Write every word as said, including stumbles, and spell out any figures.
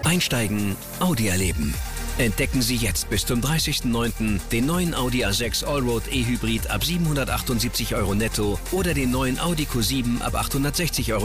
Einsteigen, Audi erleben. Entdecken Sie jetzt bis zum dreißigsten neunten den neuen Audi A sechs Allroad E-Hybrid ab siebenhundertachtundsiebzig Euro netto oder den neuen Audi Q sieben ab achthundertsechzig Euro